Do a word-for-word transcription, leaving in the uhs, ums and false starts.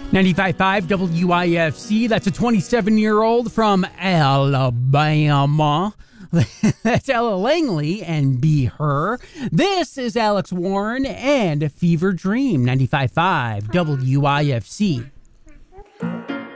ninety-five point five W I F C. That's a twenty-seven-year-old from Alabama. That's Ella Langley and Be Her. This is Alex Warren and Fever Dream. ninety-five point five W I F C.